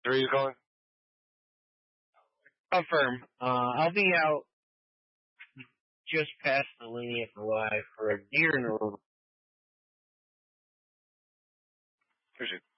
Where are you going? Confirm. I'll be out just past the Linear Y for a deer in the room. Here's you.